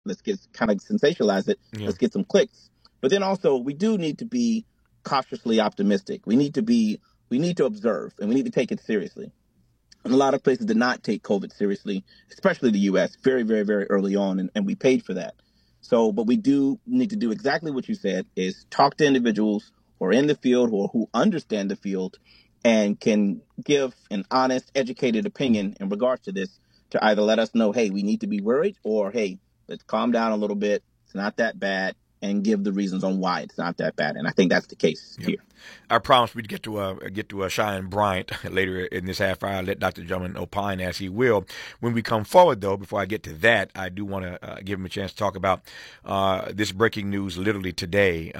let's get kind of sensationalize it. Yeah. Let's get some clicks. But then also we do need to be cautiously optimistic. We need to observe, and we need to take it seriously. And a lot of places did not take COVID seriously, especially the U.S. very, very, very early on, and we paid for that. So, but we do need to do exactly what you said: is talk to individuals who are in the field or who understand the field, and can give an honest, educated opinion in regards to this, to either let us know, hey, we need to be worried, or hey, let's calm down a little bit. It's not that bad, and give the reasons on why it's not that bad. And I think that's the case here. I promised we'd get to Cheyenne Bryant later in this half hour. Let Dr. Drummond opine as he will. When we come forward, though, before I get to that, I do want to give him a chance to talk about this breaking news literally today.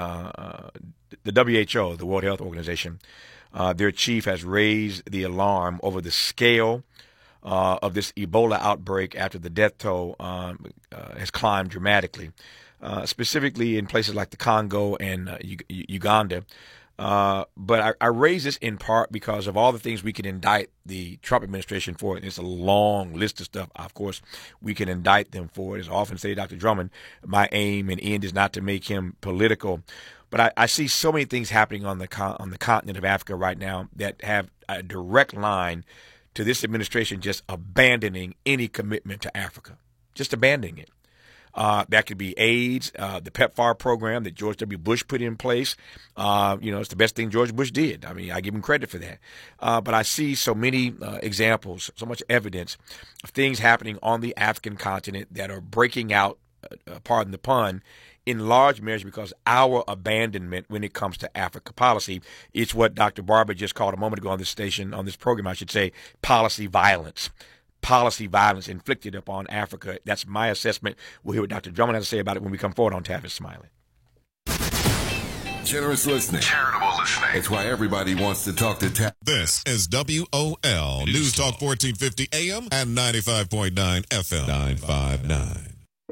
The WHO, the World Health Organization, their chief has raised the alarm over the scale of this Ebola outbreak after the death toll has climbed dramatically, specifically in places like the Congo and Uganda. But I raise this in part because of all the things we can indict the Trump administration for. And it's a long list of stuff. Of course, we can indict them for it. As I often say, Dr. Drummond, my aim and end is not to make him political. But I see so many things happening on the continent of Africa right now that have a direct line to this administration just abandoning any commitment to Africa, just abandoning it. That could be AIDS, the PEPFAR program that George W. Bush put in place. It's the best thing George Bush did. I mean, I give him credit for that. But I see so many examples, so much evidence of things happening on the African continent that are breaking out, pardon the pun, in large measure because our abandonment when it comes to Africa policy. It's what Dr. Barber just called a moment ago on this station, on this program, I should say, policy violence. Policy violence inflicted upon Africa. That's my assessment. We'll hear what Dr. Drummond has to say about it when we come forward on Tavis Smiley. Generous listening. Charitable listening. It's why everybody wants to talk to Tavis. This is WOL News Talk 1450 AM and 95.9 FM. 959.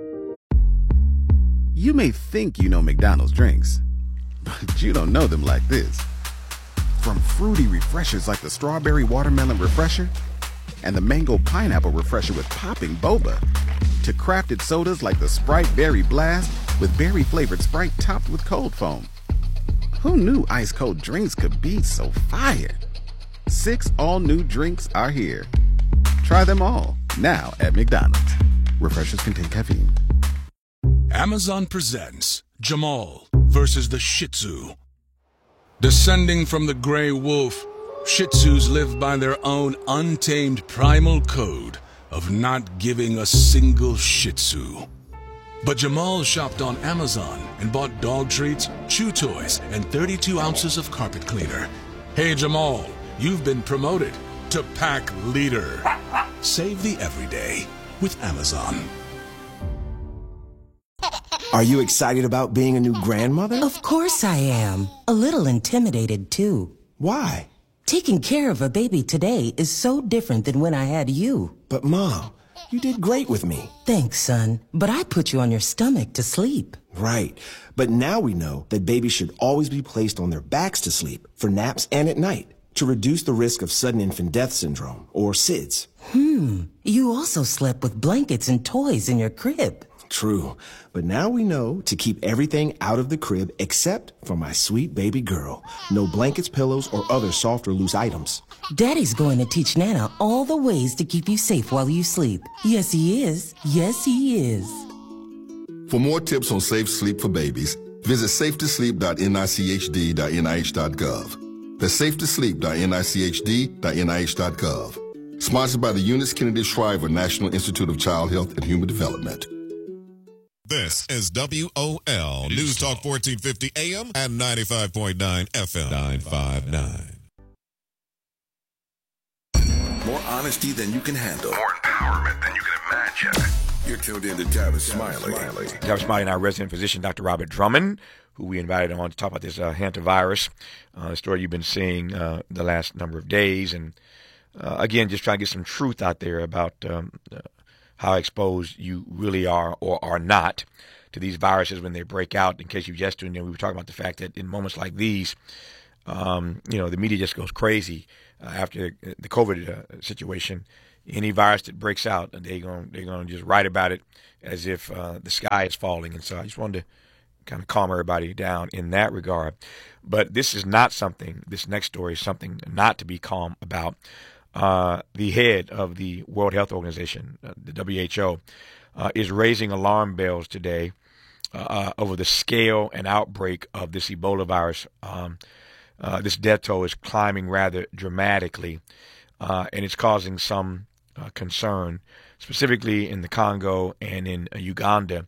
You may think you know McDonald's drinks, but you don't know them like this. From fruity refreshers like the Strawberry Watermelon Refresher and the Mango Pineapple Refresher with popping boba, to crafted sodas like the Sprite Berry Blast with berry-flavored Sprite topped with cold foam. Who knew ice-cold drinks could be so fire? 6 all-new drinks are here. Try them all, now at McDonald's. Refreshers contain caffeine. Amazon presents Jamal versus the Shih Tzu. Descending from the gray wolf, Shih Tzus live by their own untamed primal code of not giving a single Shih Tzu. But Jamal shopped on Amazon and bought dog treats, chew toys, and 32 ounces of carpet cleaner. Hey Jamal, you've been promoted to pack leader. Save the everyday with Amazon. Are you excited about being a new grandmother? Of course I am. A little intimidated, too. Why? Taking care of a baby today is so different than when I had you. But Mom, you did great with me. Thanks, son. But I put you on your stomach to sleep. Right. But now we know that babies should always be placed on their backs to sleep for naps and at night to reduce the risk of sudden infant death syndrome, or SIDS. You also slept with blankets and toys in your crib. True. But now we know to keep everything out of the crib except for my sweet baby girl. No blankets, pillows, or other soft or loose items. Daddy's going to teach Nana all the ways to keep you safe while you sleep. Yes, he is. Yes, he is. For more tips on safe sleep for babies, visit safetosleep.nichd.nih.gov. That's safetosleep.nichd.nih.gov. Sponsored by the Eunice Kennedy Shriver National Institute of Child Health and Human Development. This is WOL News Talk 1450 AM and 95.9 FM. 959. More honesty than you can handle. More empowerment than you can imagine. You're tuned in to Tavis Smiley. Tavis Smiley and our resident physician, Dr. Robert Drummond, who we invited on to talk about this hantavirus, the story you've been seeing the last number of days. And again, just trying to get some truth out there about how exposed you really are or are not to these viruses when they break out. In case you just tuned in, we were talking about the fact that in moments like these, the media just goes crazy after the COVID situation. any virus that breaks out, they're gonna just write about it as if the sky is falling. And so I just wanted to kind of calm everybody down in that regard. But this is not something. This next story is something not to be calm about. The head of the World Health Organization, the WHO, is raising alarm bells today over the scale and outbreak of this Ebola virus. This death toll is climbing rather dramatically, and it's causing some concern, specifically in the Congo and in Uganda.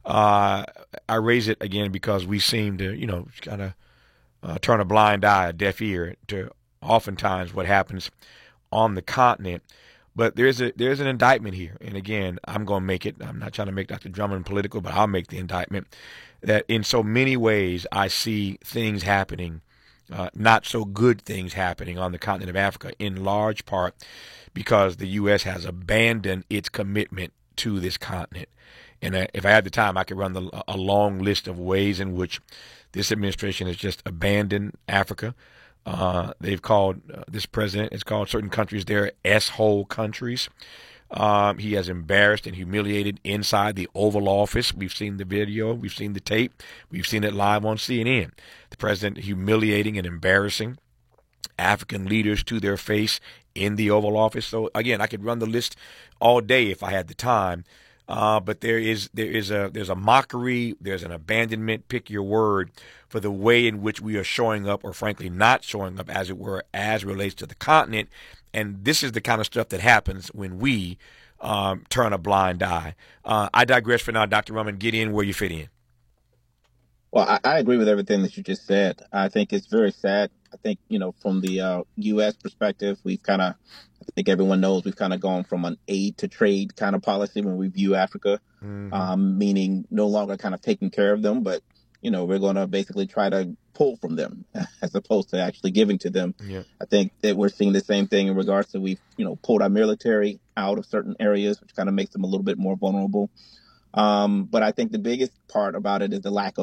I raise it again because we seem to, kind of turn a blind eye, a deaf ear to oftentimes what happens on the continent. But there's an indictment here, and again, I'm going to make it. I'm not trying to make Dr. Drummond political, but I'll make the indictment that in so many ways I see things happening, not so good things happening on the continent of Africa, in large part because the U.S. has abandoned its commitment to this continent. And if I had the time, I could run a long list of ways in which this administration has just abandoned Africa. They've called this president has called certain countries their S-hole countries. He has embarrassed and humiliated inside the Oval Office. We've seen the video. We've seen the tape. We've seen it live on CNN. The president humiliating and embarrassing African leaders to their face in the Oval Office. So again, I could run the list all day if I had the time. But there's a mockery, there's an abandonment, pick your word, for the way in which we are showing up, or frankly not showing up, as it were, as relates to the continent. And this is the kind of stuff that happens when we turn a blind eye. I digress for now. Dr. Drummond, get in where you fit in. Well, I agree with everything that you just said. I think it's very sad. I think, from the U.S. perspective, I think everyone knows we've kind of gone from an aid to trade kind of policy when we view Africa, meaning no longer kind of taking care of them, but, we're going to basically try to pull from them as opposed to actually giving to them. Yeah. I think that we're seeing the same thing in regards to we've, pulled our military out of certain areas, which kind of makes them a little bit more vulnerable. But I think the biggest part about it is the lack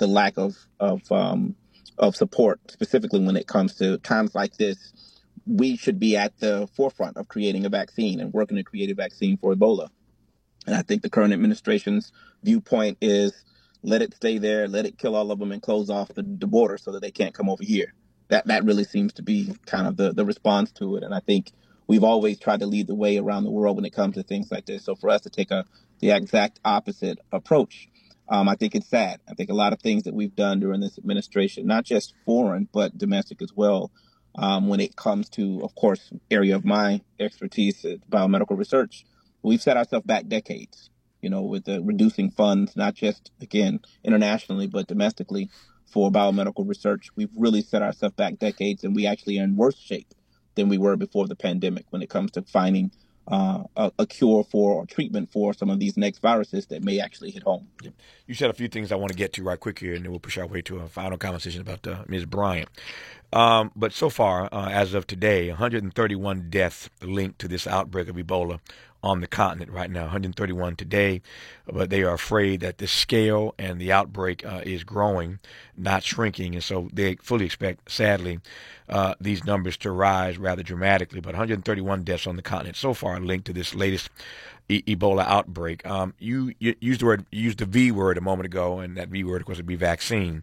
of support, specifically when it comes to times like this. We should be at the forefront of creating a vaccine and working to create a vaccine for Ebola. And I think the current administration's viewpoint is let it stay there, let it kill all of them, and close off the border so that they can't come over here. That really seems to be kind of the response to it. And I think we've always tried to lead the way around the world when it comes to things like this. So for us to take the exact opposite approach, I think it's sad. I think a lot of things that we've done during this administration, not just foreign, but domestic as well, when it comes to, of course, area of my expertise, biomedical research, we've set ourselves back decades, with the reducing funds, not just, again, internationally, but domestically for biomedical research. We've really set ourselves back decades, and we actually are in worse shape than we were before the pandemic when it comes to finding a cure for or treatment for some of these next viruses that may actually hit home. Yep. You said a few things I want to get to right quick here, and then we'll push our way to a final conversation about Ms. Bryant. But so far, as of today, 131 deaths linked to this outbreak of Ebola on the continent right now, 131 today. But they are afraid that the scale and the outbreak is growing, not shrinking. And so they fully expect, sadly, these numbers to rise rather dramatically. But 131 deaths on the continent so far linked to this latest Ebola outbreak. You used the V word a moment ago, and that V word, of course, would be vaccine.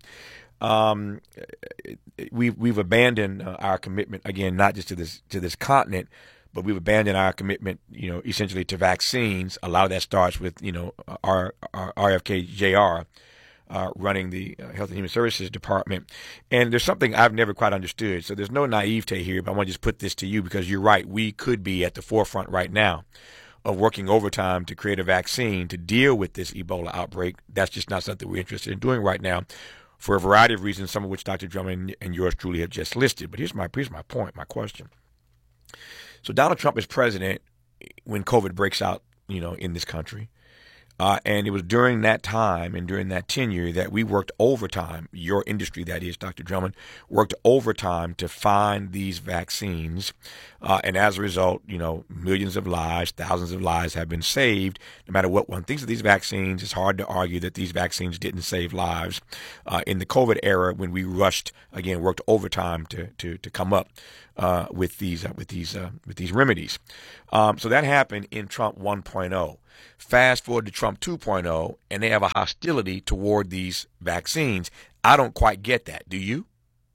We've abandoned our commitment, again, not just to this continent, but we've abandoned our commitment, essentially to vaccines. A lot of that starts with, our RFK Jr. Running the Health and Human Services Department. And there's something I've never quite understood. So there's no naivete here, but I want to just put this to you because you're right. We could be at the forefront right now of working overtime to create a vaccine to deal with this Ebola outbreak. That's just not something we're interested in doing right now for a variety of reasons, some of which Dr. Drummond and yours truly have just listed. But here's my point, my question. So Donald Trump is president when COVID breaks out, in this country. And it was during that time and during that tenure that we worked overtime, your industry, that is, Dr. Drummond, worked overtime to find these vaccines. And as a result, millions of lives, thousands of lives have been saved. No matter what one thinks of these vaccines, it's hard to argue that these vaccines didn't save lives. In the COVID era, when we rushed, again, worked overtime to come up with these remedies. So that happened in Trump 1.0. Fast forward to Trump 2.0, and they have a hostility toward these vaccines. I don't quite get that. Do you?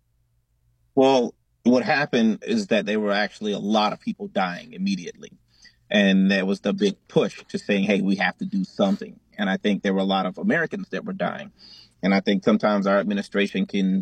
Well, what happened is that there were actually a lot of people dying immediately. And there was the big push to saying, hey, we have to do something. And I think there were a lot of Americans that were dying. And I think sometimes our administration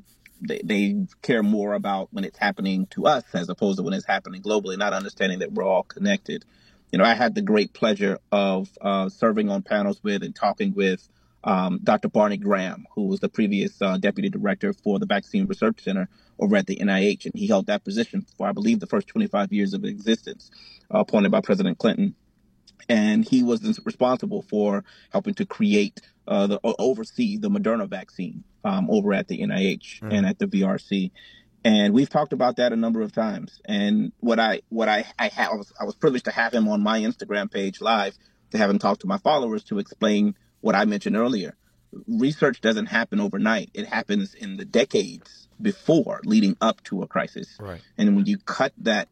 they care more about when it's happening to us as opposed to when it's happening globally, not understanding that we're all connected. I had the great pleasure of serving on panels with and talking with Dr. Barney Graham, who was the previous deputy director for the Vaccine Research Center over at the NIH. And he held that position for, I believe, the first 25 years of existence, appointed by President Clinton. And he was responsible for helping to create oversee the Moderna vaccine over at the NIH and at the VRC. And we've talked about that a number of times. And I was privileged to have him on my Instagram page live, to have him talk to my followers to explain what I mentioned earlier. Research doesn't happen overnight. It happens in the decades before, leading up to a crisis. Right. And when you cut that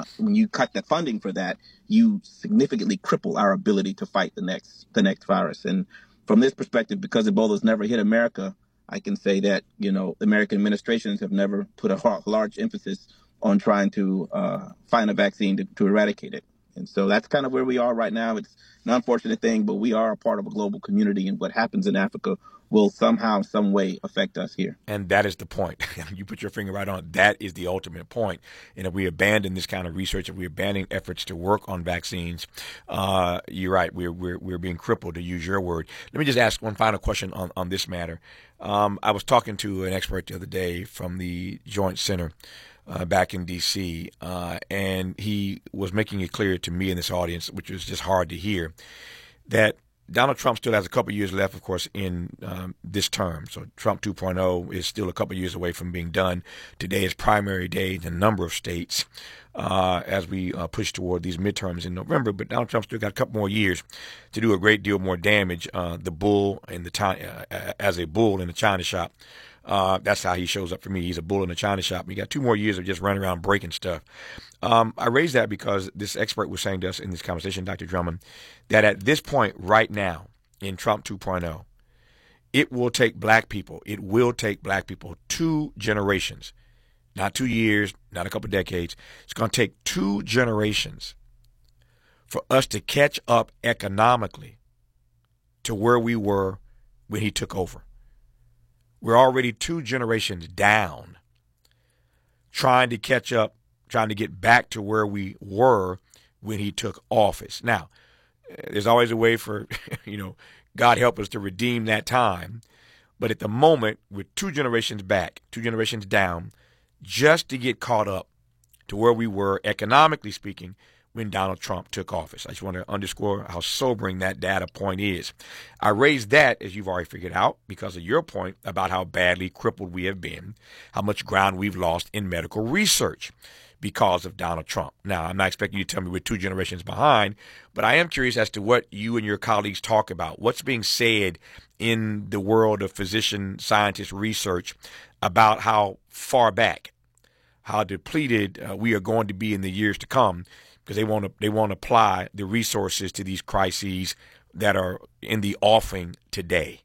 funding for that, you significantly cripple our ability to fight the next virus. And from this perspective, because Ebola's never hit America, I can say that, American administrations have never put a large emphasis on trying to find a vaccine to eradicate it. And so that's kind of where we are right now. It's an unfortunate thing, but we are a part of a global community, and what happens in Africa will somehow, some way affect us here. And that is the point. You put your finger right on it. That is the ultimate point. And if we abandon this kind of research, if we abandon efforts to work on vaccines, you're right. We're being crippled, to use your word. Let me just ask one final question on this matter. I was talking to an expert the other day from the Joint Center back in D.C., and he was making it clear to me in this audience, which was just hard to hear, that Donald Trump still has a couple of years left, of course, in this term. So Trump 2.0 is still a couple of years away from being done. Today is primary day in a number of states as we push toward these midterms in November. But Donald Trump still got a couple more years to do a great deal more damage. The bull in as a bull in the china shop. That's how he shows up for me. He's a bull in a china shop. We got 2 more years of just running around breaking stuff. I raise that because this expert was saying to us in this conversation, Dr. Drummond, that at this point right now in Trump 2.0, it will take black people 2 generations, not 2 years, not a couple of decades. It's going to take 2 generations for us to catch up economically to where we were when he took over. We're already 2 generations down, trying to catch up, trying to get back to where we were when he took office. Now, there's always a way for, God help us to redeem that time. But at the moment, we're 2 generations back, 2 generations down, just to get caught up to where we were, economically speaking, when Donald Trump took office. I just want to underscore how sobering that data point is. I raised that, as you've already figured out, because of your point about how badly crippled we have been, how much ground we've lost in medical research because of Donald Trump. Now, I'm not expecting you to tell me we're 2 generations behind, but I am curious as to what you and your colleagues talk about. What's being said in the world of physician scientist research about how far back, how depleted we are going to be in the years to come, because they want to apply the resources to these crises that are in the offing today.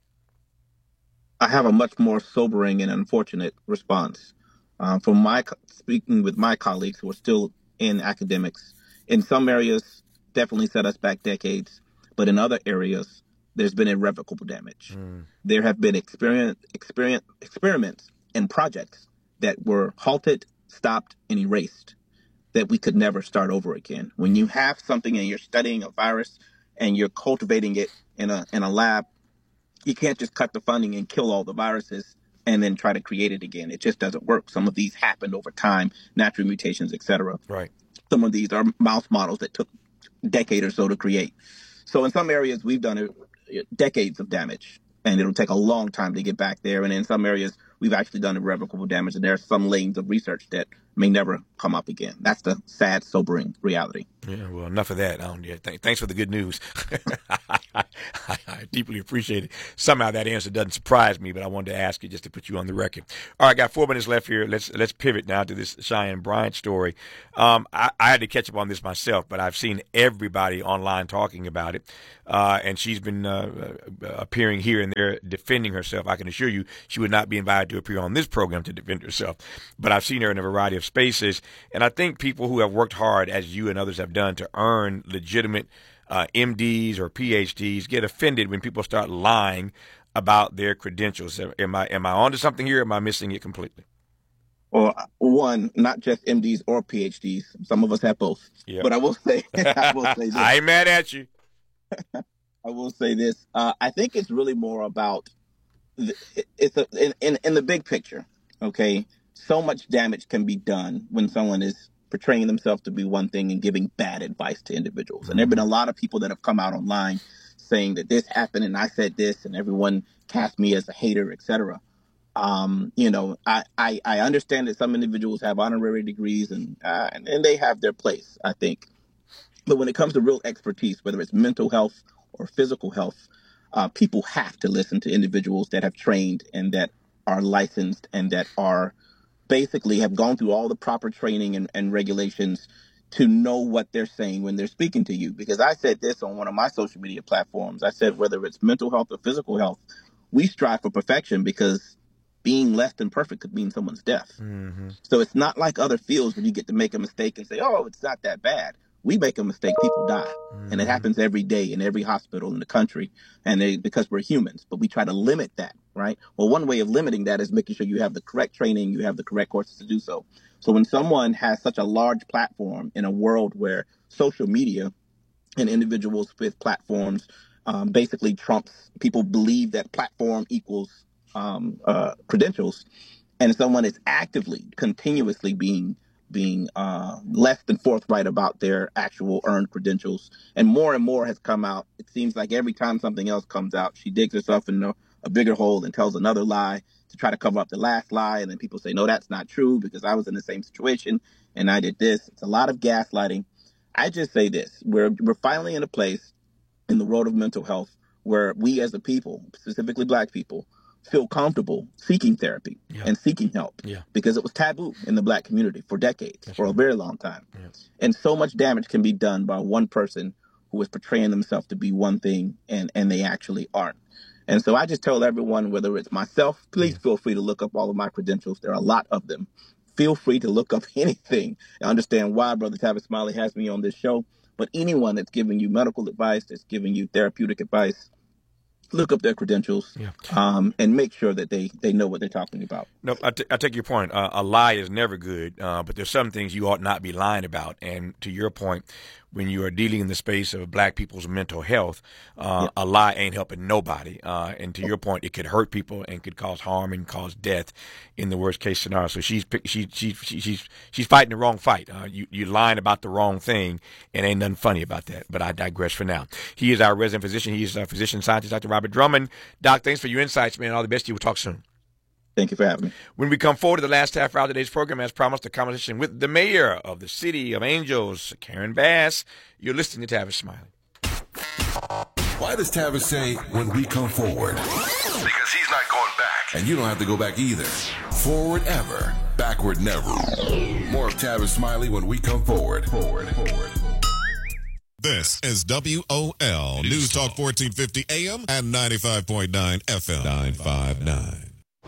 I have a much more sobering and unfortunate response. From speaking with my colleagues who are still in academics, in some areas definitely set us back decades, but in other areas there's been irrevocable damage. There have been experiments and projects that were halted, stopped, and erased, that we could never start over again. When you have something and you're studying a virus and you're cultivating it in a lab, you can't just cut the funding and kill all the viruses and then try to create it again. It just doesn't work. Some of these happened over time, natural mutations, etc. Right. Some of these are mouse models that took a decade or so to create. So in some areas, we've done decades of damage, and it'll take a long time to get back there. And in some areas, we've actually done irrevocable damage, and there are some lanes of research that may never come up again. That's the sad, sobering reality. Yeah, well, enough of that. Thanks for the good news. I deeply appreciate it. Somehow that answer doesn't surprise me, but I wanted to ask you just to put you on the record. All right, got 4 minutes left here. Let's pivot now to this Cheyenne Bryant story. I had to catch up on this myself, but I've seen everybody online talking about it, and she's been appearing here and there defending herself. I can assure you she would not be invited to appear on this program to defend herself, but I've seen her in a variety of spaces, and I think people who have worked hard, as you and others have done, to earn legitimate MDs or PhDs get offended when people start lying about their credentials. Am I onto something here? Or am I missing it completely? Well, one, not just MDs or PhDs. Some of us have both. Yep. But I will say this. I ain't mad at you. I will say this. I think it's really more about in the big picture. Okay, so much damage can be done when someone is portraying themselves to be one thing and giving bad advice to individuals. And there have been a lot of people that have come out online saying that this happened and I said this and everyone cast me as a hater, etc. I understand that some individuals have honorary degrees and they have their place, I think. But when it comes to real expertise, whether it's mental health or physical health, people have to listen to individuals that have trained and that are licensed and that are basically have gone through all the proper training and regulations to know what they're saying when they're speaking to you. Because I said this on one of my social media platforms. I said, whether it's mental health or physical health, we strive for perfection because being less than perfect could mean someone's death. Mm-hmm. So it's not like other fields where you get to make a mistake and say, oh, it's not that bad. We make a mistake, people die. Mm-hmm. And it happens every day in every hospital in the country. And because we're humans, but we try to limit that, right? Well, one way of limiting that is making sure you have the correct training, you have the correct courses to do so. So when someone has such a large platform in a world where social media and individuals with platforms basically trumps, people believe that platform equals credentials, and someone is actively, continuously being less than forthright about their actual earned credentials. And more has come out. It seems like every time something else comes out, she digs herself in a bigger hole and tells another lie to try to cover up the last lie. And then people say, no, that's not true because I was in the same situation and I did this. It's a lot of gaslighting. I just say this. We're finally in a place in the world of mental health where we as a people, specifically Black people, feel comfortable seeking therapy and seeking help because it was taboo in the Black community for decades, for a very long time. Yes. And so much damage can be done by one person who is portraying themselves to be one thing and they actually aren't. And so I just tell everyone, whether it's myself, please feel free to look up all of my credentials. There are a lot of them. Feel free to look up anything and understand why Brother Tavis Smiley has me on this show. But anyone that's giving you medical advice, that's giving you therapeutic advice, look up their credentials and make sure that they know what they're talking about. No, I take your point. A lie is never good, but there's some things you ought not be lying about. And to your point, when you are dealing in the space of Black people's mental health, a lie ain't helping nobody. And to your point, it could hurt people and could cause harm and cause death in the worst case scenario. So she's fighting the wrong fight. You're lying about the wrong thing, and ain't nothing funny about that. But I digress for now. He is our resident physician. He is a physician scientist, Dr. Robert Drummond. Doc, thanks for your insights, man. All the best to you. We'll talk soon. Thank you for having me. When we come forward to the last half hour of today's program, as promised, a conversation with the mayor of the City of Angels, Karen Bass. You're listening to Tavis Smiley. Why does Tavis say, when we come forward? Because he's not going back. And you don't have to go back either. Forward ever, backward never. More of Tavis Smiley when we come forward. Forward. This is WOL News Talk 1450 AM and 95.9 FM. 959.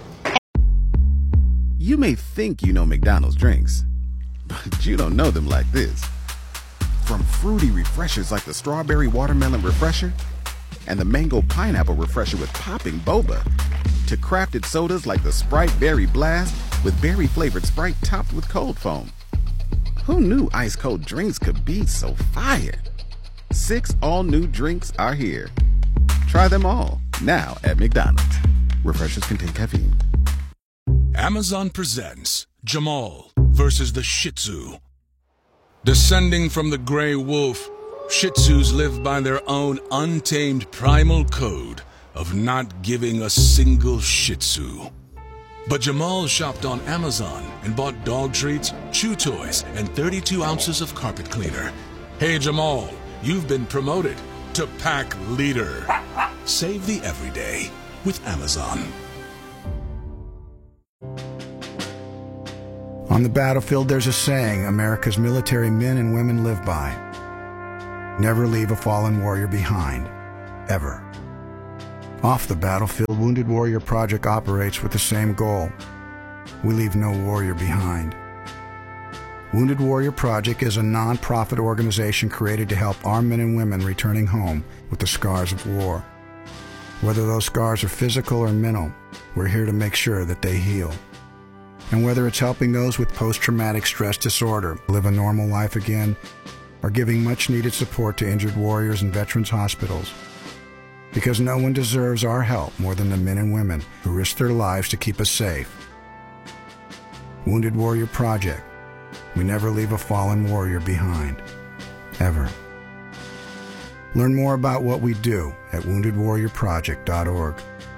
You may think you know McDonald's drinks, but you don't know them like this. From fruity refreshers like the Strawberry Watermelon Refresher and the Mango Pineapple Refresher with popping boba, to crafted sodas like the Sprite Berry Blast with berry-flavored Sprite topped with cold foam. Who knew ice-cold drinks could be so fire? 6 all-new drinks are here. Try them all, now at McDonald's. Refreshers contain caffeine. Amazon presents Jamal versus the Shih Tzu. Descending from the gray wolf, Shih Tzus live by their own untamed primal code of not giving a single Shih Tzu. But Jamal shopped on Amazon and bought dog treats, chew toys, and 32 ounces of carpet cleaner. Hey Jamal, you've been promoted. to-pack leader. Save the everyday with Amazon. On the battlefield, there's a saying America's military men and women live by. Never leave a fallen warrior behind, ever. Off the battlefield, Wounded Warrior Project operates with the same goal. We leave no warrior behind. Wounded Warrior Project is a non-profit organization created to help our men and women returning home with the scars of war. Whether those scars are physical or mental, we're here to make sure that they heal. And whether it's helping those with post-traumatic stress disorder live a normal life again, or giving much-needed support to injured warriors in veterans' hospitals. Because no one deserves our help more than the men and women who risk their lives to keep us safe. Wounded Warrior Project. We never leave a fallen warrior behind. Ever. Learn more about what we do at woundedwarriorproject.org.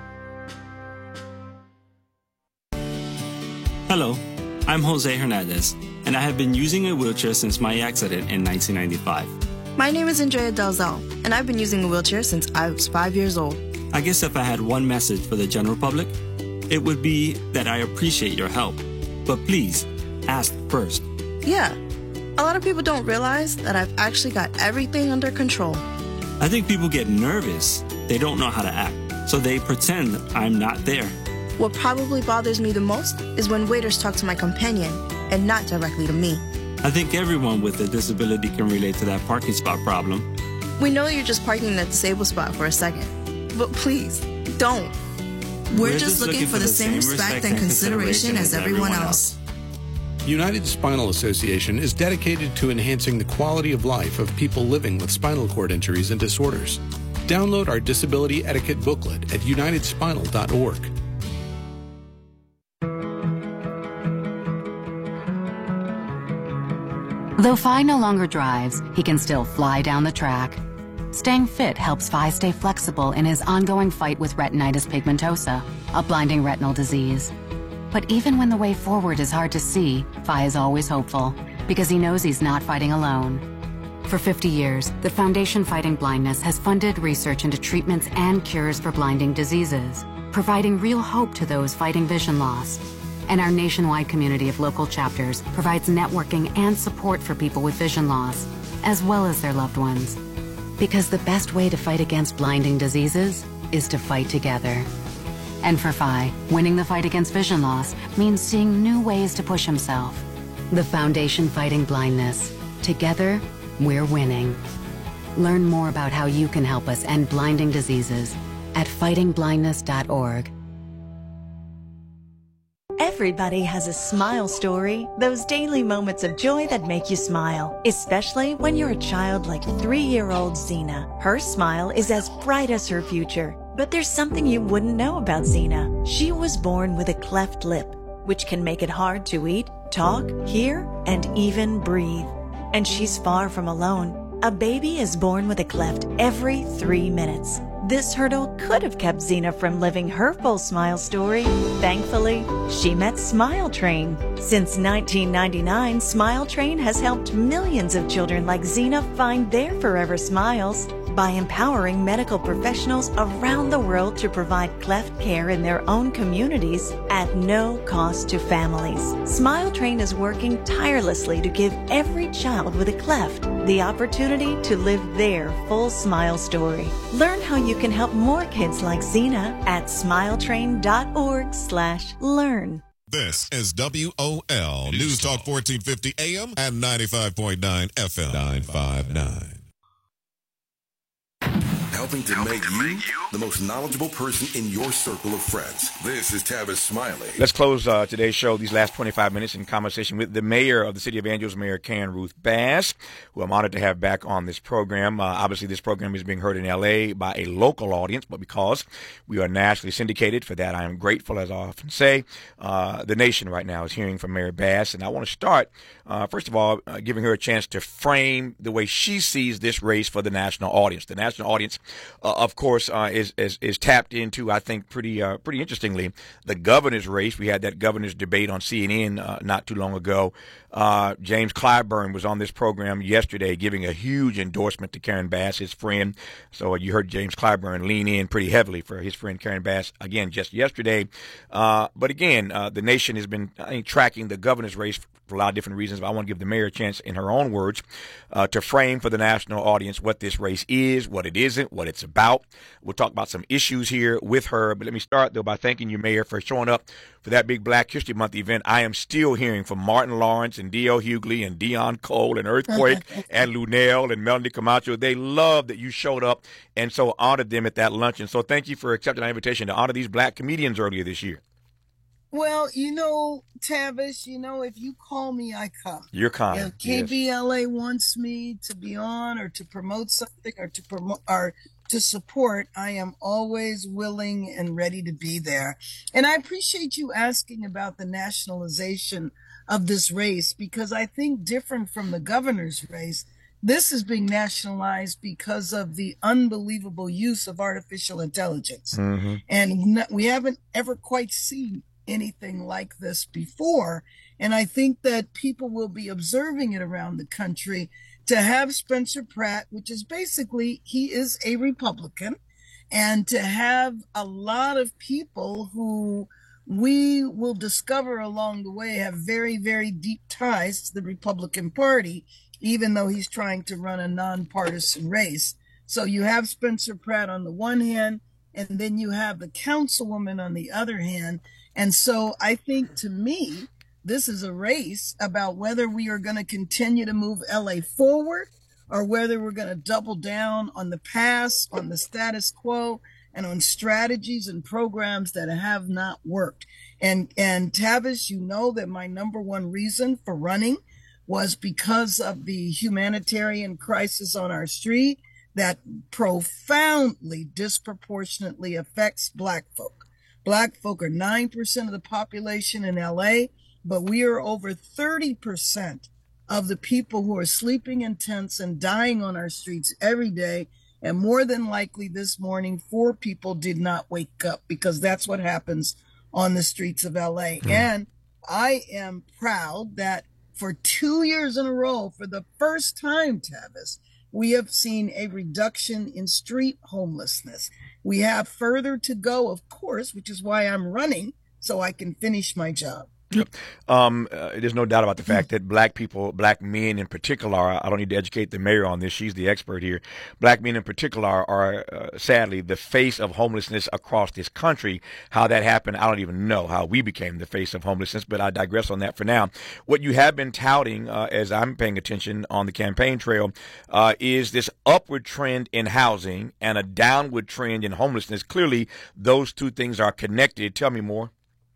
Hello, I'm Jose Hernandez, and I have been using a wheelchair since my accident in 1995. My name is Andrea Dalzell, and I've been using a wheelchair since I was 5 years old. I guess if I had one message for the general public, it would be that I appreciate your help. But please, ask first. Yeah, a lot of people don't realize that I've actually got everything under control. I think people get nervous. They don't know how to act, so they pretend I'm not there. What probably bothers me the most is when waiters talk to my companion and not directly to me. I think everyone with a disability can relate to that parking spot problem. We know you're just parking in the disabled spot for a second, but please, don't. We're just looking for the same respect and consideration as everyone else. United Spinal Association is dedicated to enhancing the quality of life of people living with spinal cord injuries and disorders. Download our disability etiquette booklet at unitedspinal.org. Though Phi no longer drives, he can still fly down the track. Staying fit helps Phi stay flexible in his ongoing fight with retinitis pigmentosa, a blinding retinal disease. But even when the way forward is hard to see, Phi is always hopeful, because he knows he's not fighting alone. For 50 years, the Foundation Fighting Blindness has funded research into treatments and cures for blinding diseases, providing real hope to those fighting vision loss. And our nationwide community of local chapters provides networking and support for people with vision loss, as well as their loved ones. Because the best way to fight against blinding diseases is to fight together. And for Phi, winning the fight against vision loss means seeing new ways to push himself. The Foundation Fighting Blindness. Together, we're winning. Learn more about how you can help us end blinding diseases at fightingblindness.org. Everybody has a smile story, those daily moments of joy that make you smile, especially when you're a child like 3-year-old Zena. Her smile is as bright as her future, but there's something you wouldn't know about Zena. She was born with a cleft lip, which can make it hard to eat, talk, hear, and even breathe. And she's far from alone. A baby is born with a cleft every 3 minutes. This hurdle could have kept Zena from living her full smile story. Thankfully, she met Smile Train. Since 1999, Smile Train has helped millions of children like Zena find their forever smiles by empowering medical professionals around the world to provide cleft care in their own communities at no cost to families. Smile Train is working tirelessly to give every child with a cleft the opportunity to live their full smile story. Learn how you can help more kids like Zena at smiletrain.org/learn. This is WOL News Talk 1450 AM and 95.9 FM. 959. Helping to make you the most knowledgeable person in your circle of friends. This is Tavis Smiley. Let's close today's show, these last 25 minutes, in conversation with the mayor of the city of Angels, Mayor Karen Ruth Bass, who I'm honored to have back on this program. Obviously, this program is being heard in L.A. by a local audience, but because we are nationally syndicated, for that I am grateful, as I often say. The nation right now is hearing from Mayor Bass, and I want to start, first of all, giving her a chance to frame the way she sees this race for the national audience. The national audience of course, is tapped into, I think, pretty interestingly, the governor's race. We had that governor's debate on CNN not too long ago. James Clyburn was on this program yesterday giving a huge endorsement to Karen Bass, his friend. So you heard James Clyburn lean in pretty heavily for his friend Karen Bass, again, just yesterday. But again, the nation has been, I think, tracking the governor's race for a lot of different reasons. But I want to give the mayor a chance, in her own words, to frame for the national audience what this race is, what it isn't, what it's about. We'll talk about some issues here with her. But let me start, though, by thanking you, Mayor, for showing up for that big Black History Month event. I am still hearing from Martin Lawrence and D.L. Hughley and Dion Cole and Earthquake and Lunel and Melanie Camacho. They love that you showed up and so honored them at that luncheon. So thank you for accepting our invitation to honor these Black comedians earlier this year. Well, Tavis, if you call me, I come. You're kind. If KBLA wants me to be on or to promote something or to support, I am always willing and ready to be there. And I appreciate you asking about the nationalization of this race, because I think, different from the governor's race, this is being nationalized because of the unbelievable use of artificial intelligence. Mm-hmm. And we haven't ever quite seen anything like this before. And I think that people will be observing it around the country. To have Spencer Pratt, which is basically, he is a Republican, and to have a lot of people who we will discover along the way have very, very deep ties to the Republican Party, even though he's trying to run a nonpartisan race. So you have Spencer Pratt on the one hand, and then you have the councilwoman on the other hand. And so I think, to me, this is a race about whether we are going to continue to move LA forward or whether we're going to double down on the past, on the status quo, and on strategies and programs that have not worked. And Tavis, you know that my number one reason for running was because of the humanitarian crisis on our street that profoundly, disproportionately affects Black folk. Black folk are 9% of the population in LA, but we are over 30% of the people who are sleeping in tents and dying on our streets every day. And more than likely this morning, 4 people did not wake up, because that's what happens on the streets of LA. And I am proud that for 2 years in a row, for the first time, Tavis, we have seen a reduction in street homelessness. We have further to go, of course, which is why I'm running, so I can finish my job. Yep. There's no doubt about the fact that Black people, Black men in particular, I don't need to educate the mayor on this, she's the expert here. Black men in particular are sadly the face of homelessness across this country. How that happened, I don't even know how we became the face of homelessness, but I digress on that for now. What you have been touting, as I'm paying attention on the campaign trail, is this upward trend in housing and a downward trend in homelessness. Clearly, those two things are connected. Tell me more.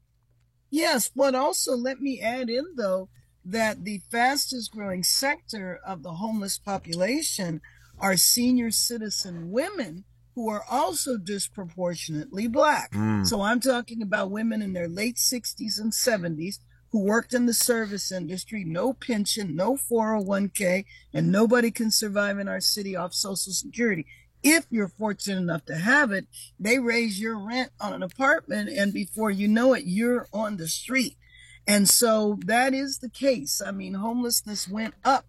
Yes, but also let me add in, though, that the fastest growing sector of the homeless population are senior citizen women, who are also disproportionately Black. So I'm talking about women in their late 60s and 70s who worked in the service industry, no pension, no 401k, and nobody can survive in our city off Social Security. If you're fortunate enough to have it, they raise your rent on an apartment, and before you know it, you're on the street. And so that is the case. I mean, homelessness went up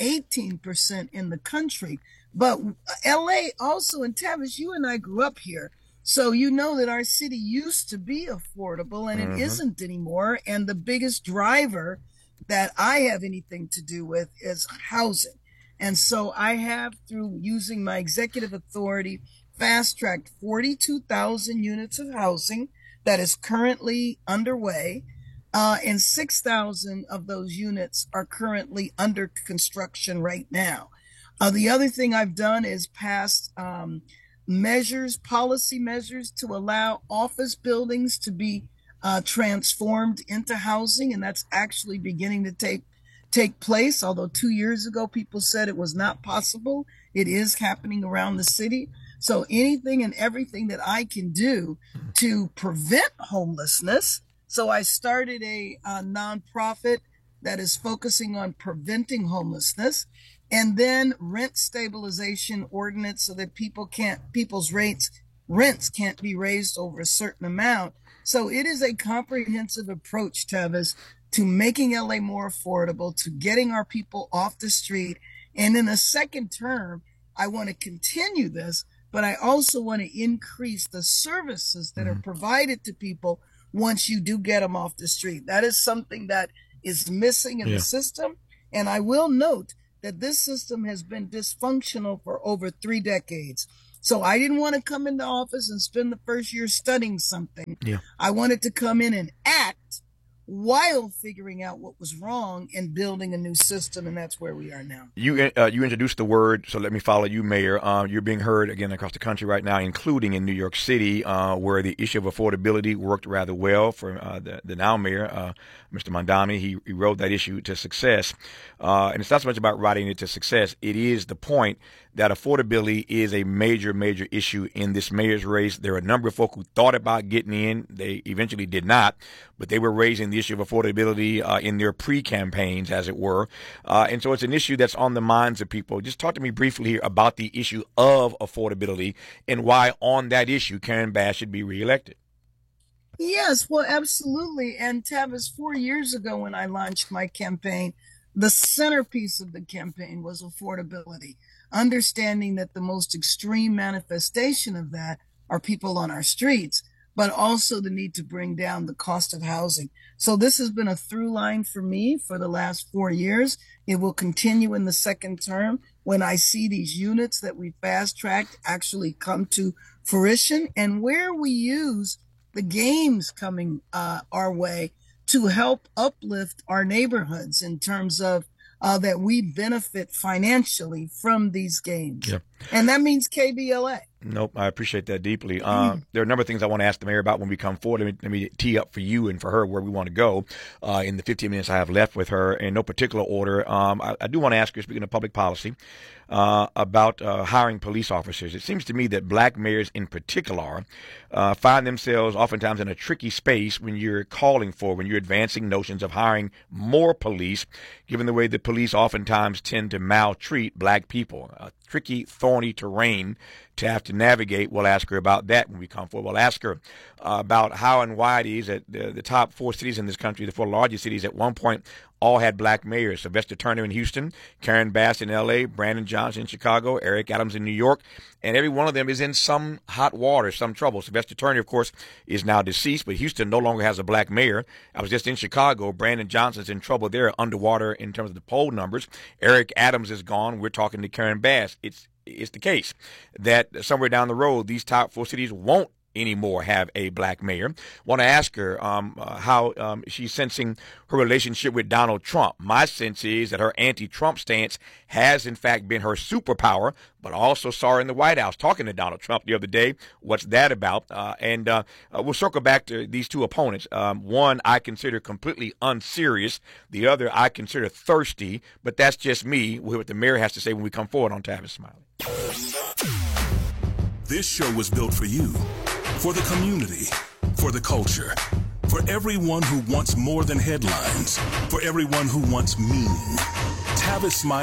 18% in the country. But LA also, and Tavis, you and I grew up here, so you know that our city used to be affordable, and it isn't anymore. And the biggest driver that I have anything to do with is housing. And so I have, through using my executive authority, fast-tracked 42,000 units of housing that is currently underway, and 6,000 of those units are currently under construction right now. The other thing I've done is passed policy measures to allow office buildings to be transformed into housing, and that's actually beginning to take place. Although 2 years ago people said it was not possible, it is happening around the city. So anything and everything that I can do to prevent homelessness. So I started a nonprofit that is focusing on preventing homelessness. and then rent stabilization ordinance so that people's rents can't be raised over a certain amount. So it is a comprehensive approach, Tavis, to making LA more affordable, to getting our people off the street. And in a second term, I want to continue this, but I also want to increase the services that are provided to people once you do get them off the street. That is something that is missing in the system. And I will note that this system has been dysfunctional for over 3 decades. So I didn't want to come into office and spend the first year studying something. I wanted to come in and act while figuring out what was wrong and building a new system, and that's where we are now. You introduced the word, so let me follow you, Mayor. You're being heard again across the country right now, including in New York City, where the issue of affordability worked rather well for the now Mayor, Mr. Mamdani. He rode that issue to success. And it's not so much about riding it to success. It is the point that affordability is a major, major issue in this mayor's race. There are a number of folk who thought about getting in. They eventually did not, but they were raising the issue of affordability in their pre-campaigns, as it were. And so it's an issue that's on the minds of people. Just talk to me briefly here about the issue of affordability and why on that issue Karen Bass should be reelected. Yes, well, absolutely. And Tavis, 4 years ago when I launched my campaign, the centerpiece of the campaign was affordability, understanding that the most extreme manifestation of that are people on our streets, but also the need to bring down the cost of housing. So this has been a through line for me for the last 4 years. It will continue in the second term when I see these units that we fast-tracked actually come to fruition, and where we use the games coming our way to help uplift our neighborhoods in terms of that we benefit financially from these games. And that means KBLA. Nope, I appreciate that deeply. There are a number of things I want to ask the mayor about when we come forward. Let me tee up for you and for her where we want to go in the 15 minutes I have left with her in no particular order. I do want to ask you, speaking of public policy, about hiring police officers. It seems to me that black mayors in particular find themselves oftentimes in a tricky space when you're when you're advancing notions of hiring more police, given the way the police oftentimes tend to maltreat black people. Tricky, thorny terrain to have to navigate. We'll ask her about that when we come forward. We'll ask her about how and why it is that the top 4 cities in this country, the 4 largest cities at one point, all had black mayors. Sylvester Turner in Houston, Karen Bass in L.A., Brandon Johnson in Chicago, Eric Adams in New York, and every one of them is in some hot water, some trouble. Sylvester Turner, of course, is now deceased, but Houston no longer has a black mayor. I was just in Chicago. Brandon Johnson's in trouble there, underwater in terms of the poll numbers. Eric Adams is gone. We're talking to Karen Bass. It's the case that somewhere down the road, these top 4 cities won't anymore have a black mayor. Want to ask her how she's sensing her relationship with Donald Trump. My sense is that her anti-Trump stance has, in fact, been her superpower, but I also saw her in the White House talking to Donald Trump the other day. What's that about? And we'll circle back to these 2 opponents. One I consider completely unserious. The other I consider thirsty, but that's just me. We'll hear what the mayor has to say when we come forward on Tavis Smiley. This show was built for you, for the community, for the culture, for everyone who wants more than headlines, for everyone who wants meaning. Tavis Smiley